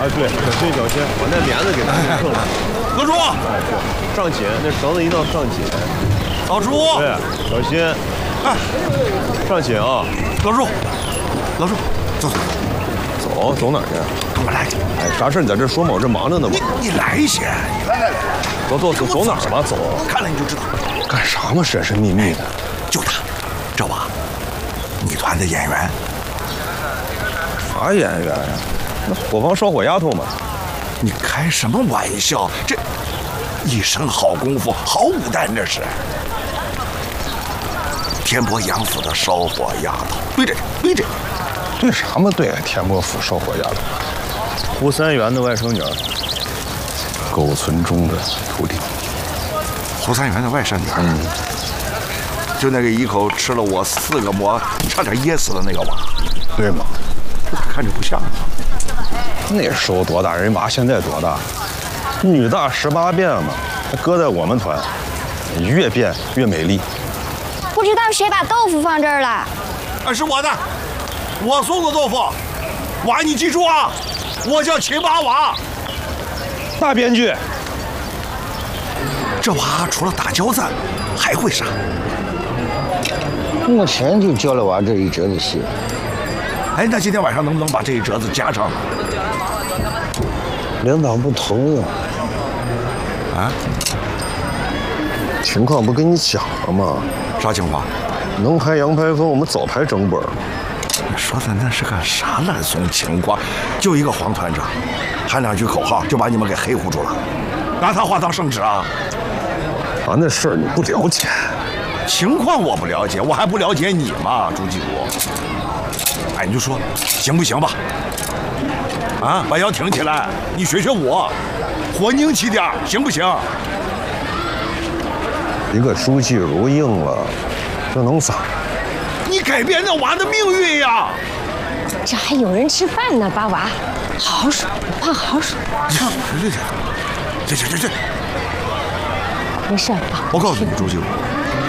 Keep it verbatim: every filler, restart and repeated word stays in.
对，小心小心，把那帘子给它弄上。 阁主， 哎，对，上紧，那绳子一定要上紧。 老主， 对，小心。 哎， 上紧啊！ 老主，老主，走走走，走哪儿去？ 跟我来。 哎，啥事你在这说嘛？我这忙着呢嘛。 你你来一些，你来来来， 走走走，走哪儿吧？走， 看了你就知道。 干啥嘛？神神秘秘的。 就他，这吧，女团的演员。 啥演员呀？那火房烧火丫头嘛。 你开什么玩笑？这一身好功夫，好武旦这是。天波杨府的烧火丫头，对着对着。 对啥嘛？对，天波府烧火丫头。胡三元的外甥女儿。苟存中的徒弟。 胡三元的外甥女儿。嗯。就那个一口吃了我四个馍，差点噎死的那个娃。 对吗？ 这看着不像啊。 那时候多大人妈，现在多大？女大十八变嘛。搁在我们团，越变越美丽。 不知道谁把豆腐放这儿了？ 啊，是我的，我送的豆腐。娃，你记住啊，我叫秦八娃。 大编剧， 这娃除了打胶子，还会啥？ 目前就教了娃这一折子戏。 哎，那今天晚上能不能把这一折子加上？ 领导不同意。 啊？ 情况不跟你讲了吗？ 啥情况？ 能排洋排风，我们早排整本。 你说的那是个啥烂怂情况？就一个黄团长，喊两句口号就把你们给黑乎住了，拿他话当圣旨啊？ 啊，那事儿你不了解。 情况我不了解，我还不了解你吗，朱继武？哎，你就说行不行吧？啊，把腰挺起来，你学学我，活拧起点，行不行？ 一个朱继儒应了，这能咋？ 你改变那娃的命运呀！ 这还有人吃饭呢，八娃，好好说，不怕好好说。 这这这这这这， 没事，爸。 我告诉你，朱继武。